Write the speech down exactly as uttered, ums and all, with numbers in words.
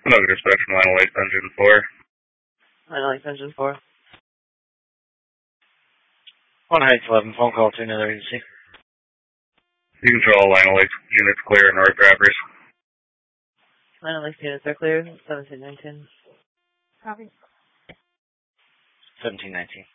No dispatch, Line Lights Engine four. Line Lights Engine four. one Heights eleven, phone call to another agency. You control Line Lights units clear, north drivers. Line Lights units are clear, seventeen nineteen. Copy. seventeen nineteen.